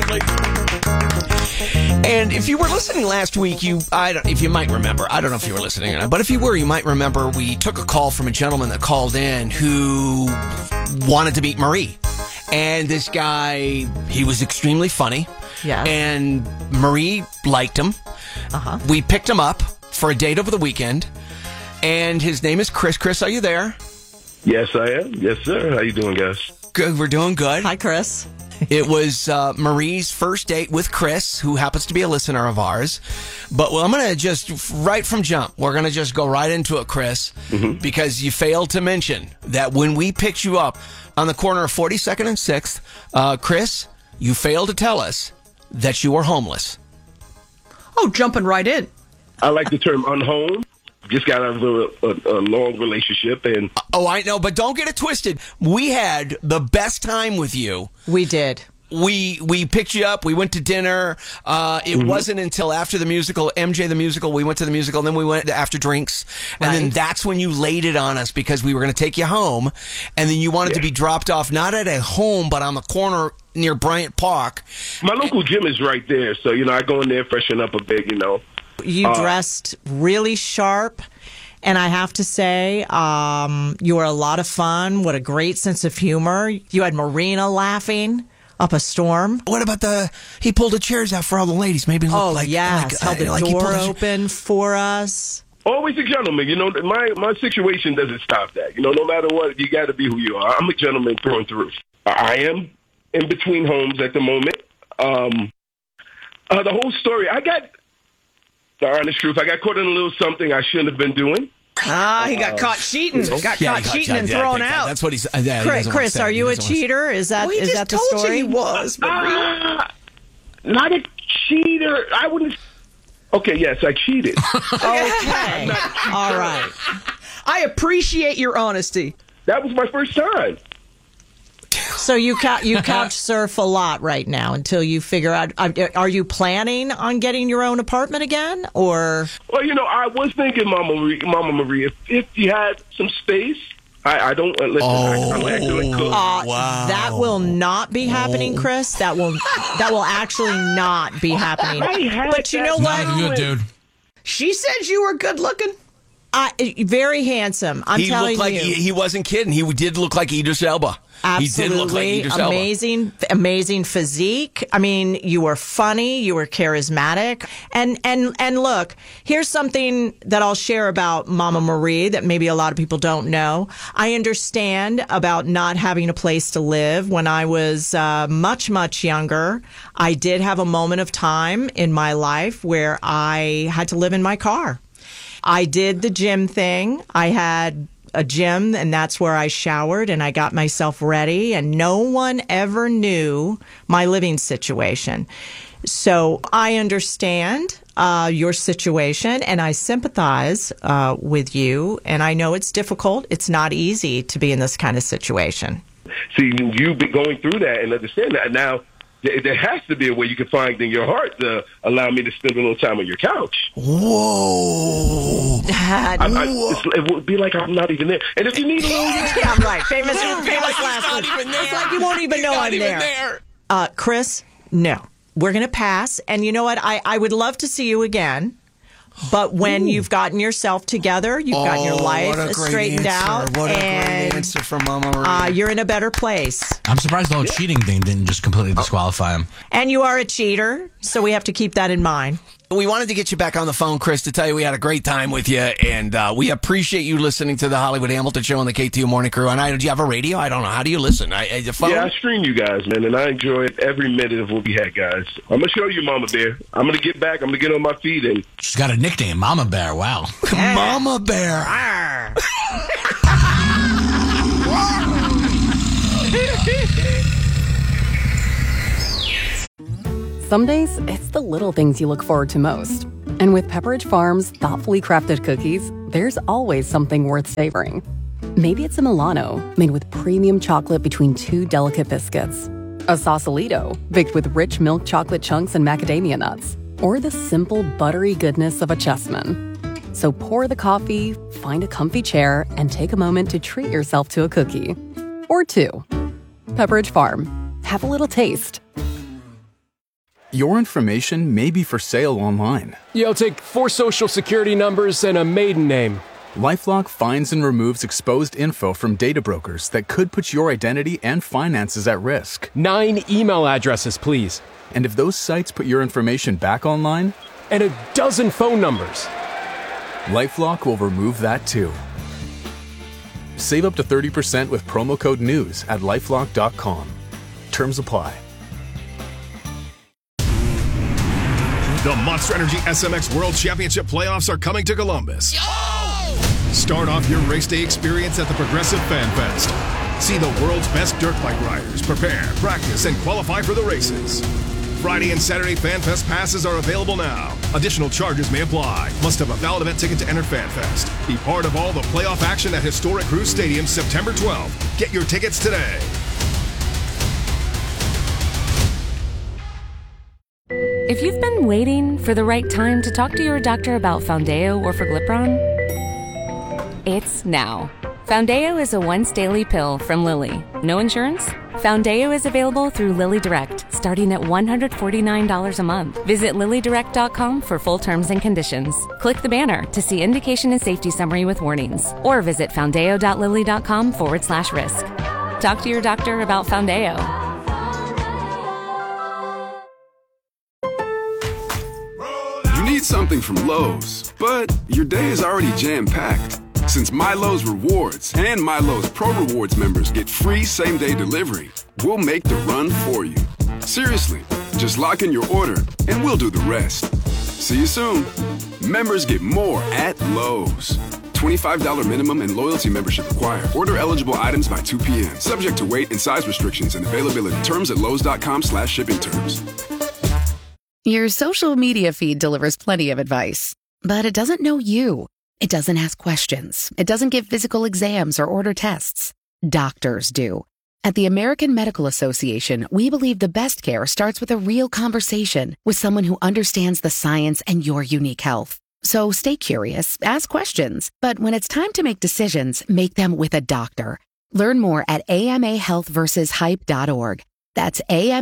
Absolutely. And if you were listening last week, if you might remember, I don't know if you were listening or not, but if you were, you might remember we took a call from a gentleman that called in who wanted to meet Marie. And this guy, he was extremely funny. Yeah. And Marie liked him. Uh-huh. We picked him up for a date over the weekend. And his name is Chris. Chris, are you there? Yes, I am. Yes, sir. How you doing, guys? Good. We're doing good. Hi, Chris. It was Marie's first date with Chris, who happens to be a listener of ours. But I'm going to just, right from jump, we're going to just go right into it, Chris, because you failed to mention that when we picked you up on the corner of 42nd and 6th, Chris, you failed to tell us that you were homeless. Oh, jumping right in. I like the term unhomed. Just got out of a long relationship, and I know, but don't get it twisted. We had the best time with you. We did. We picked you up. We went to dinner. It wasn't until after the musical, MJ the Musical, we went to the musical, and then we went after drinks. And then that's when you laid it on us because we were going to take you home. And then you wanted to be dropped off, not at a home, but on the corner near Bryant Park. My local gym is right there. So, I go in there, freshen up a bit, You dressed really sharp, and I have to say, you were a lot of fun. What a great sense of humor. You had Marina laughing up a storm. What about he pulled the chairs out for all the ladies? Maybe look like... yes, held the door open for us. Always a gentleman. My situation doesn't stop that. No matter what, you got to be who you are. I'm a gentleman through and through. I am in between homes at the moment. The whole story, the honest truth, I got caught in a little something I shouldn't have been doing. He got caught cheating. Got caught cheating and thrown out. That's what he's... Chris, are you a cheater? Is that the story? Told you he was. Not a cheater. I wouldn't... Okay, yes, I cheated. Okay. All right. I appreciate your honesty. That was my first time. So you couch surf a lot right now until you figure out. Are you planning on getting your own apartment again, or? Well, I was thinking, Mama Marie, if you had some space, I don't listen. I'm actually cool. Wow. That will not be happening, Chris. That will actually not be happening. But you know what? Not good, dude. She said you were good looking. Very handsome. I'm telling you. He looked like he wasn't kidding. He did look like Idris Elba. Absolutely. He did look like Idris Elba. Amazing physique. I mean, you were funny. You were charismatic. And look, here's something that I'll share about Mama Marie that maybe a lot of people don't know. I understand about not having a place to live. When I was much, much younger, I did have a moment of time in my life where I had to live in my car. I did the gym thing. I had a gym, and that's where I showered, and I got myself ready, and no one ever knew my living situation. So I understand your situation, and I sympathize with you, and I know it's difficult. It's not easy to be in this kind of situation. See, you've been going through that and understand that. Now, there has to be a way you can find in your heart to allow me to spend a little time on your couch. Whoa. It would be like I'm not even there. And if you need a little... Yeah, I'm right. Famous last one. It's like you won't even know I'm there. Chris, no. We're going to pass. And you know what? I would love to see you again. But when you've gotten yourself together, you've gotten your life straightened out, What a and great answer from Mama Marie. you're in a better place. I'm surprised the whole cheating thing didn't just completely disqualify him. And you are a cheater, so we have to keep that in mind. We wanted to get you back on the phone, Chris, to tell you we had a great time with you, and we appreciate you listening to the Hollywood Hamilton Show on the KTU Morning Crew. And do you have a radio? I don't know. How do you listen? The phone? Yeah, I stream you guys, man, and I enjoy every minute of what we had, guys. I'm going to show you, Mama Bear. I'm going to get back. I'm going to get on my feet. And She's got a nickname, Mama Bear. Wow. Mama Bear. Some days, it's the little things you look forward to most. And with Pepperidge Farm's thoughtfully crafted cookies, there's always something worth savoring. Maybe it's a Milano, made with premium chocolate between two delicate biscuits. A Sausalito, baked with rich milk chocolate chunks and macadamia nuts. Or the simple, buttery goodness of a Chessman. So pour the coffee, find a comfy chair, and take a moment to treat yourself to a cookie. Or two. Pepperidge Farm. Have a little taste. your information may be for sale online. Yeah, I'll take 4 social security numbers and a maiden name. LifeLock finds and removes exposed info from data brokers that could put your identity and finances at risk. 9 email addresses, please. And if those sites put your information back online, and a dozen phone numbers, LifeLock will remove that too. Save up to 30% with promo code NEWS at LifeLock.com. Terms apply. The Monster Energy SMX World Championship playoffs are coming to Columbus. Start off your race day experience at the Progressive Fan Fest. See the world's best dirt bike riders prepare, practice, and qualify for the races. Friday and Saturday Fan Fest passes are available now. Additional charges may apply. Must have a valid event ticket to enter Fan Fest. Be part of all the playoff action at historic Cruise Stadium September 12th. Get your tickets today. If you've been waiting for the right time to talk to your doctor about Foundayo or Forglipron, it's now. Foundayo is a once-daily pill from Lilly. No insurance? Foundayo is available through Lilly Direct, starting at $149 a month. Visit LillyDirect.com for full terms and conditions. Click the banner to see indication and safety summary with warnings, or visit foundayo.lilly.com/risk. Talk to your doctor about Foundayo. You need something from Lowe's, but your day is already jam-packed. Since MyLowe's Rewards and MyLowe's Pro Rewards members get free same-day delivery, we'll make the run for you. Seriously, just lock in your order and we'll do the rest. See you soon. Members get more at Lowe's. $25 minimum and loyalty membership required. Order eligible items by 2 p.m. Subject to weight and size restrictions and availability. Terms at lowes.com/shipping terms. Your social media feed delivers plenty of advice, but it doesn't know you. It doesn't ask questions. It doesn't give physical exams or order tests. Doctors do. At the American Medical Association, we believe the best care starts with a real conversation with someone who understands the science and your unique health. So stay curious, ask questions, but when it's time to make decisions, make them with a doctor. Learn more at amahealthversushype.org. That's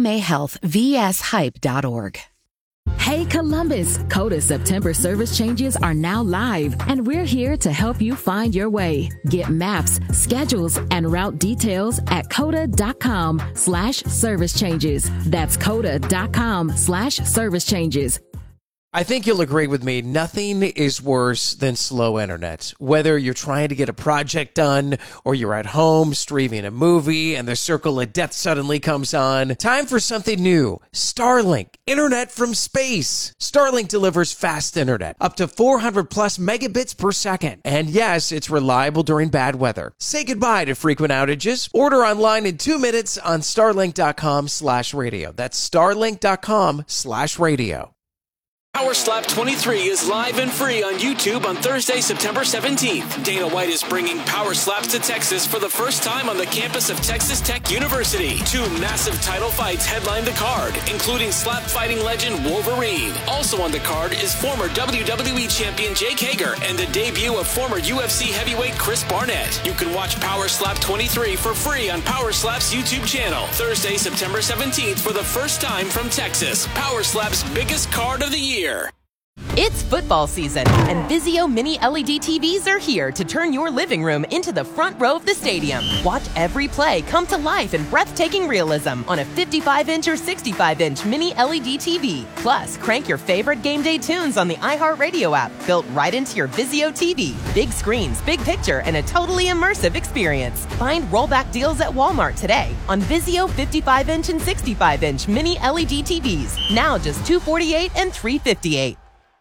amahealthvshype.org. Hey Columbus, COTA September service changes are now live, and we're here to help you find your way. Get maps, schedules, and route details at COTA.com/service changes. That's COTA.com/service changes. I think you'll agree with me, nothing is worse than slow internet. Whether you're trying to get a project done or you're at home streaming a movie and the circle of death suddenly comes on, time for something new. Starlink, internet from space. Starlink delivers fast internet, up to 400 plus megabits per second. And yes, it's reliable during bad weather. Say goodbye to frequent outages. Order online in 2 minutes on starlink.com/radio. That's starlink.com/radio. Power Slap 23 is live and free on YouTube on Thursday, September 17th. Dana White is bringing Power Slaps to Texas for the first time on the campus of Texas Tech University. 2 massive title fights headline the card, including slap fighting legend Wolverine. Also on the card is former WWE champion Jake Hager and the debut of former UFC heavyweight Chris Barnett. You can watch Power Slap 23 for free on Power Slap's YouTube channel. Thursday, September 17th for the first time from Texas. Power Slap's biggest card of the year. It's football season, and Vizio Mini LED TVs are here to turn your living room into the front row of the stadium. Watch every play come to life in breathtaking realism on a 55-inch or 65-inch Mini LED TV. Plus, crank your favorite game day tunes on the iHeartRadio app, built right into your Vizio TV. Big screens, big picture, and a totally immersive experience. Find rollback deals at Walmart today on Vizio 55-inch and 65-inch Mini LED TVs. Now just $248 and $358.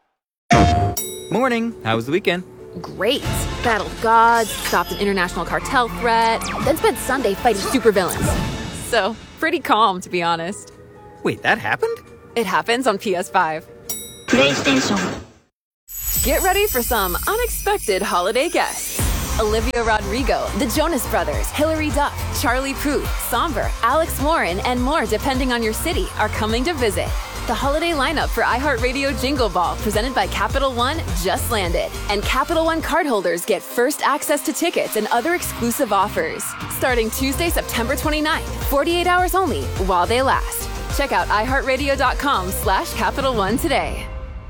Morning. How was the weekend? Great. Battled gods, stopped an international cartel threat, then spent Sunday fighting supervillains. So, pretty calm, to be honest. Wait, that happened? It happens on PS5. PlayStation. Get ready for some unexpected holiday guests. Olivia Rodrigo, the Jonas Brothers, Hilary Duff, Charlie Puth, Somber, Alex Warren, and more depending on your city are coming to visit. The holiday lineup for iHeartRadio Jingle Ball, presented by Capital One, just landed. And Capital One cardholders get first access to tickets and other exclusive offers. Starting Tuesday, September 29th, 48 hours only, while they last. Check out iHeartRadio.com/Capital One today.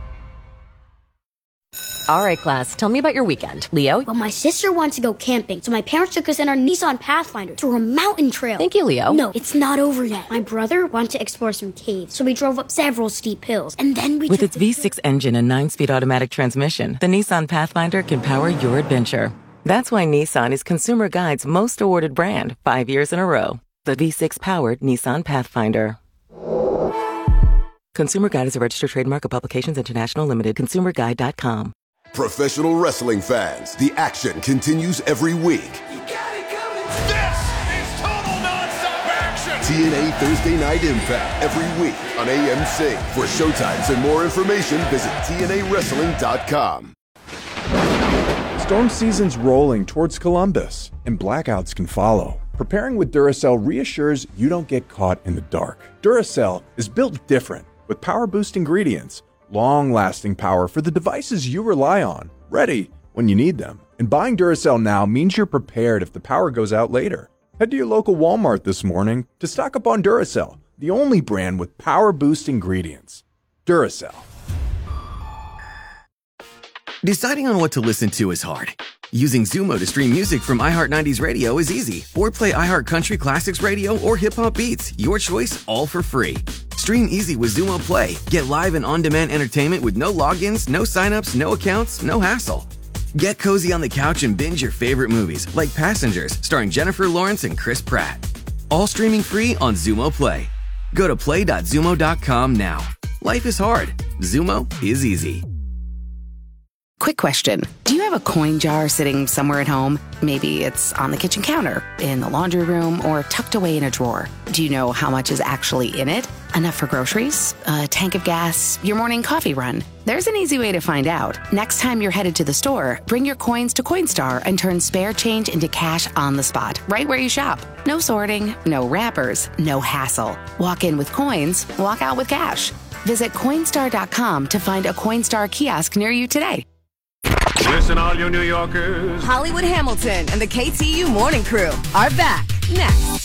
All right, class, tell me about your weekend. Leo? Well, my sister wants to go camping, so my parents took us in our Nissan Pathfinder through a mountain trail. Thank you, Leo. No, it's not over yet. My brother wanted to explore some caves, so we drove up several steep hills, and then we With its V6 engine and 9-speed automatic transmission, the Nissan Pathfinder can power your adventure. That's why Nissan is Consumer Guide's most awarded brand 5 years in a row. The V6-powered Nissan Pathfinder. Consumer Guide is a registered trademark of Publications International Limited. ConsumerGuide.com. Professional wrestling fans, the action continues every week. This is total nonstop action. TNA Thursday Night Impact every week on AMC. For showtimes and more information, visit TNAWrestling.com. Storm season's rolling towards Columbus, and blackouts can follow. Preparing with Duracell reassures you don't get caught in the dark. Duracell is built different, with power-boost ingredients, long-lasting power for the devices you rely on, ready when you need them. And buying Duracell now means you're prepared if the power goes out later. Head to your local Walmart this morning to stock up on Duracell, the only brand with power-boost ingredients. Duracell. Deciding on what to listen to is hard. Using Zumo to stream music from iHeart 90s Radio is easy. Or play iHeart Country Classics Radio or Hip Hop Beats. Your choice, all for free. Stream easy with Zumo Play. Get live and on-demand entertainment with no logins, no signups, no accounts, no hassle. Get cozy on the couch and binge your favorite movies, like Passengers, starring Jennifer Lawrence and Chris Pratt. All streaming free on Zumo Play. Go to play.zumo.com now. Life is hard. Zumo is easy. Quick question. Do you have a coin jar sitting somewhere at home? Maybe it's on the kitchen counter, in the laundry room, or tucked away in a drawer. Do you know how much is actually in it? Enough for groceries? A tank of gas? Your morning coffee run? There's an easy way to find out. Next time you're headed to the store, bring your coins to Coinstar and turn spare change into cash on the spot, right where you shop. No sorting, no wrappers, no hassle. Walk in with coins, walk out with cash. Visit Coinstar.com to find a Coinstar kiosk near you today. Listen, all you New Yorkers. Hollywood Hamilton and the KTU Morning Crew are back next.